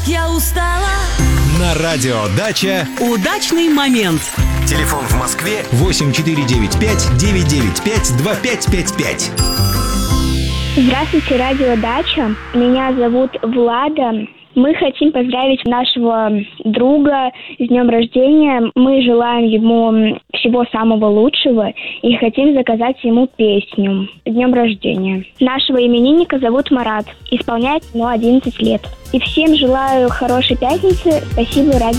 Я устала. На радио «Дача» Удачный момент. телефон в Москве 8495-995-2555. Здравствуйте, радио «Дача». Меня зовут Влада. Мы хотим поздравить нашего друга с днем рождения. Мы желаем ему всего самого лучшего и хотим заказать ему песню с днем рождения. Нашего именинника зовут Марат. Исполняется ему 11 лет. И всем желаю хорошей пятницы. Спасибо, радио